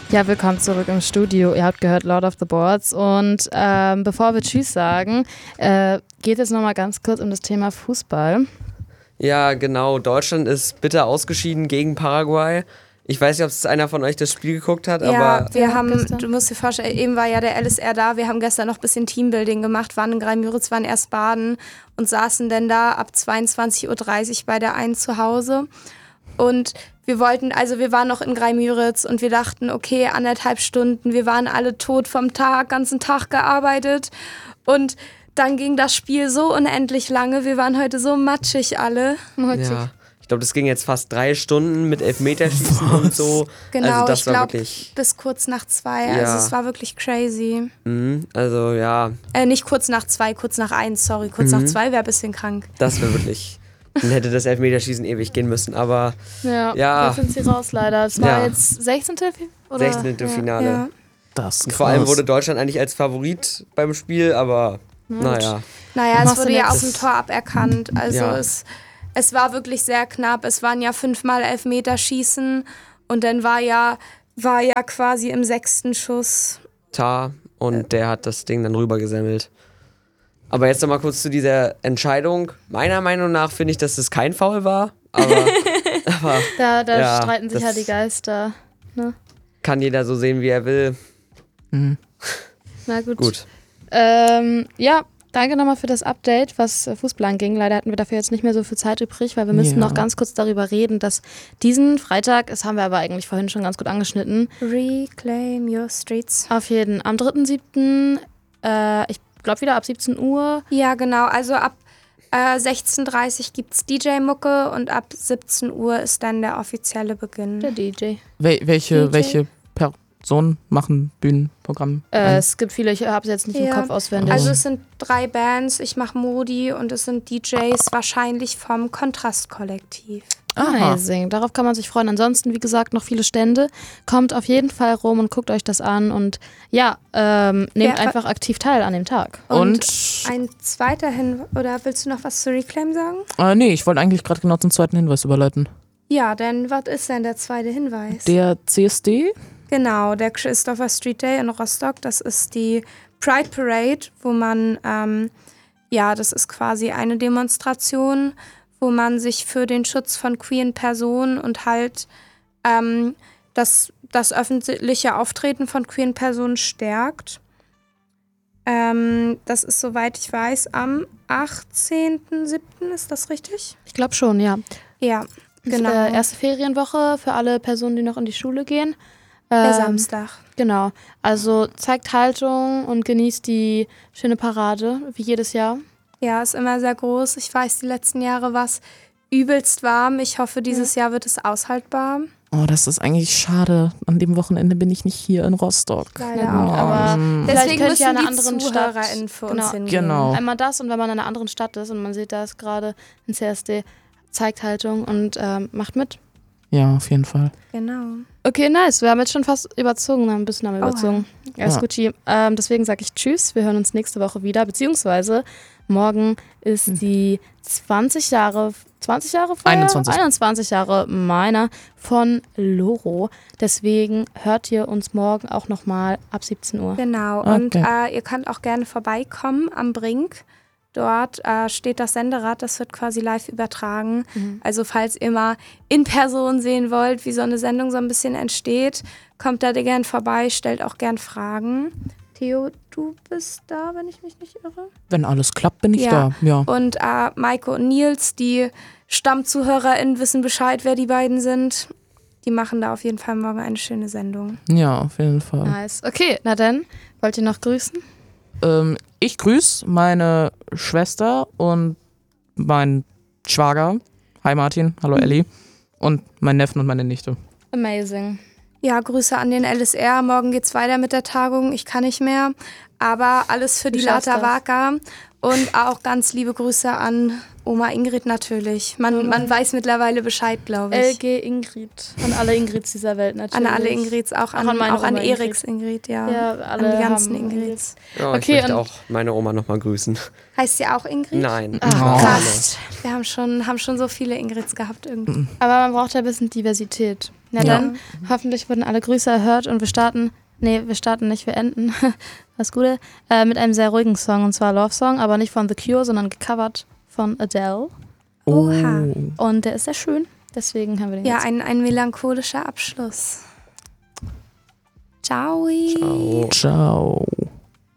Ja, willkommen zurück im Studio. Ihr habt gehört Lord of the Boards und bevor wir Tschüss sagen, geht es nochmal ganz kurz um das Thema Fußball. Ja, genau. Deutschland ist bitter ausgeschieden gegen Paraguay. Ich weiß nicht, ob es einer von euch das Spiel geguckt hat, aber... wir haben, du musst dir vorstellen, eben war ja der LSR da, wir haben gestern noch ein bisschen Teambuilding gemacht, waren in Greimüritz, waren erst baden und saßen dann da ab 22.30 Uhr bei der einen zu Hause. Und wir waren noch in Greimüritz und wir dachten, okay, 1,5 Stunden, wir waren alle tot vom ganzen Tag gearbeitet. Und dann ging das Spiel so unendlich lange, wir waren heute so matschig alle. Ja. Ich glaube, das ging jetzt fast 3 Stunden mit Elfmeterschießen und so. Genau, also das ich glaube wirklich... bis kurz nach 2, Ja. also es war wirklich crazy. Also ja, Nicht kurz nach 2, kurz nach 1, sorry, kurz nach 2 wäre ein bisschen krank. das wäre wirklich... Dann hätte das Elfmeterschießen ewig gehen müssen, aber ja. Jetzt sind sie raus leider. Es war jetzt 16. oder? 16. Finale. Ja. Das Und vor allem wurde Deutschland eigentlich als Favorit beim Spiel, aber naja. Naja, es Machst du wurde ja nix. auch ein Tor aberkannt. Also Ja. es war wirklich sehr knapp. Es waren ja 5-mal Elfmeterschießen und dann war ja quasi im 6. Schuss. Tar und der hat das Ding dann rübergesemmelt. Aber jetzt noch mal kurz zu dieser Entscheidung. Meiner Meinung nach finde ich, dass das kein Foul war, aber Da Ja, streiten sich das- ja die Geister. Ne? kann jeder so sehen, wie er will. Na gut. Gut. Ja, danke nochmal für das Update, was Fußball anging. Leider hatten wir dafür jetzt nicht mehr so viel Zeit übrig, weil wir müssen noch ganz kurz darüber reden, dass diesen Freitag, das haben wir aber eigentlich vorhin schon ganz gut angeschnitten, Reclaim your streets. am 3.7., ich glaube wieder ab 17 Uhr. Ja, genau. Also ab 16.30 Uhr gibt es DJ-Mucke und ab 17 Uhr ist dann der offizielle Beginn. Der DJ. Welche Personen machen Bühnenprogramm? Es gibt viele, ich habe es jetzt nicht im Kopf auswendig. Also es sind 3 Bands, ich mache Modi und es sind DJs wahrscheinlich vom Kontrastkollektiv. Amazing. Darauf kann man sich freuen. Ansonsten, wie gesagt, noch viele Stände. Kommt auf jeden Fall rum und guckt euch das an und ja, nehmt einfach aktiv teil an dem Tag. Und ein zweiter Hinweis, oder willst du noch was zu Reclaim sagen? Nee, ich wollte eigentlich gerade genau zum zweiten Hinweis überleiten. Ja, denn was ist denn der zweite Hinweis? Der CSD? Genau, der Christopher Street Day in Rostock, das ist die Pride Parade, wo man, das ist quasi eine Demonstration, wo man sich für den Schutz von queeren Personen und halt das öffentliche Auftreten von queeren Personen stärkt. Das ist, soweit ich weiß, am 18.07., ist das richtig? Ich glaube schon, ja. Ja, genau. Erste Ferienwoche für alle Personen, die noch in die Schule gehen. Der Samstag. Genau. Also zeigt Haltung und genießt die schöne Parade, wie jedes Jahr. Ja, ist immer sehr groß. Ich weiß, die letzten Jahre war es übelst warm. Ich hoffe, dieses Jahr wird es aushaltbar. Oh, das ist eigentlich schade. An dem Wochenende bin ich nicht hier in Rostock. Leider gut, auch. aber Deswegen könnt ihr müssen an einer die anderen ZuhörerInnen für uns hingehen. Genau. Einmal das und wenn man in einer anderen Stadt ist und man sieht, da ist gerade ein CSD, zeigt Haltung und macht mit. Ja, auf jeden Fall. Genau. Okay, nice. Wir haben jetzt schon fast überzogen, ein bisschen haben wir überzogen. Ja, ist Gucci. Deswegen sage ich Tschüss. Wir hören uns nächste Woche wieder, beziehungsweise morgen ist die 21 Jahre Feier? 21 Jahre meiner von Loro. Deswegen hört ihr uns morgen auch nochmal ab 17 Uhr. Genau. Okay. Und ihr könnt auch gerne vorbeikommen am Brink. Dort steht das Senderad, das wird quasi live übertragen. Also falls ihr mal in Person sehen wollt, wie so eine Sendung so ein bisschen entsteht, kommt da gern vorbei, stellt auch gern Fragen. Theo, du bist da, wenn ich mich nicht irre? Wenn alles klappt, bin ich da. Ja. Und Maike und Nils, die StammzuhörerInnen, wissen Bescheid, wer die beiden sind. Die machen da auf jeden Fall morgen eine schöne Sendung. Ja, auf jeden Fall. Nice. Okay, na dann, wollt ihr noch grüßen? Ich grüße meine Schwester und meinen Schwager. Hi Martin, hallo Elli. Und meinen Neffen und meine Nichte. Amazing. Ja, Grüße an den LSR. Morgen geht's weiter mit der Tagung. Ich kann nicht mehr. Aber alles für die Lata Waka. Und auch ganz liebe Grüße an Oma Ingrid natürlich. Man weiß mittlerweile Bescheid, glaube ich. LG Ingrid. An alle Ingrids dieser Welt natürlich. An alle Ingrids, auch an meine Eriks Ingrid, ja. Ja, alle an die ganzen haben Ingrids. Ja, Okay, ich möchte auch meine Oma nochmal grüßen. Heißt sie auch Ingrid? Nein. Krass. Wir haben schon so viele Ingrids gehabt irgendwie. Aber man braucht ja ein bisschen Diversität. Na dann, hoffentlich wurden alle Grüße erhört und wir enden, was Gute, mit einem sehr ruhigen Song, und zwar Love Song, aber nicht von The Cure, sondern gecovert von Adele. Oha. Und der ist sehr schön, deswegen haben wir den Ja, jetzt. ein melancholischer Abschluss. Ciao. Ciao. Ciao.